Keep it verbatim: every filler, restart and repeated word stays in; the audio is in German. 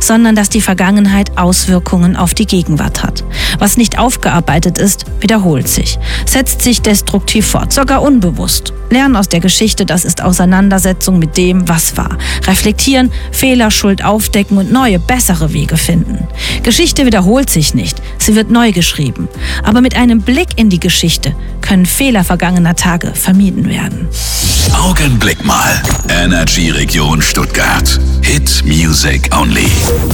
sondern dass die Vergangenheit Auswirkungen auf die Gegenwart hat. Was nicht aufgearbeitet ist, wiederholt sich, setzt sich destruktiv fort, sogar unbewusst. Lernen aus der Geschichte, das ist Auseinandersetzung mit dem, was war. Reflektieren, Fehler, Schuld aufdecken und neue, bessere Wege finden. Geschichte wiederholt sich nicht, sie wird neu geschrieben. Aber mit einem Blick in die Geschichte können Fehler vergangener Tage vermieden werden. Augenblick mal. Energy Region Stuttgart. Hit Music Only.